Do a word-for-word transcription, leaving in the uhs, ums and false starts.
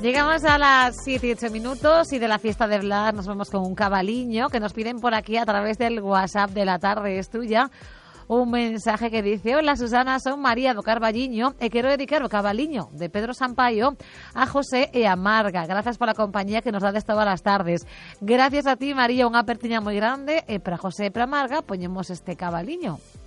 Llegamos a las siete y ocho minutos y de la fiesta de Blas nos vamos con un cabaliño que nos piden por aquí a través del WhatsApp de la tarde es tuya. Un mensaje que dice: hola Susana, son María do Carballiño e quero dedicar o cabaliño de Pedro Sampaio a José e a Marga. Gracias por la compañía que nos dades todas las tardes. Gracias a ti, María, unha apertiña moi grande e para José e para Marga poñemos este cabaliño.